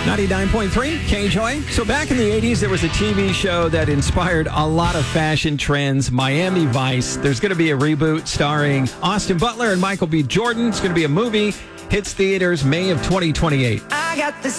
99.3 KJOY. So back in the 80s, there was a TV show that inspired a lot of fashion trends, Miami Vice. There's going to be a reboot starring Austin Butler and Michael B. Jordan. It's going to be a movie. Hits theaters May of 2028. I got this